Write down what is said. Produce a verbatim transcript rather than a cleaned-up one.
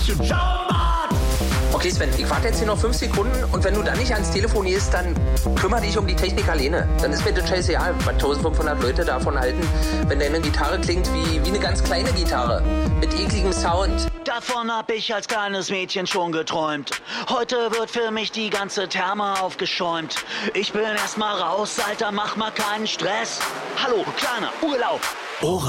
Okay, Sven, ich warte jetzt hier noch fünf Sekunden und wenn du dann nicht ans Telefon gehst, dann kümmere dich um die Technik alleine. Dann ist mir das scheißegal, was eintausendfünfhundert Leute davon halten, wenn deine Gitarre klingt wie, wie eine ganz kleine Gitarre mit ekligem Sound. Davon hab ich als kleines Mädchen schon geträumt. Heute wird für mich die ganze Therme aufgeschäumt. Ich bin erst mal raus, Alter, mach mal keinen Stress. Hallo, kleiner Urlaub.